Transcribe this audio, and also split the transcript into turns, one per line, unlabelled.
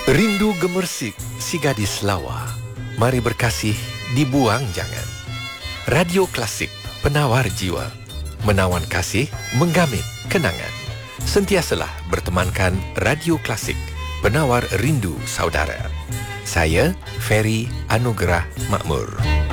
Rindu gemersik si gadis lawa. Mari berkasih dibuang jangan. Radio Klasik, penawar jiwa. Menawan kasih, menggamit kenangan. Sentiasalah bertemankan Radio Klasik, penawar rindu saudara. Saya, Ferry Anugerah Makmur.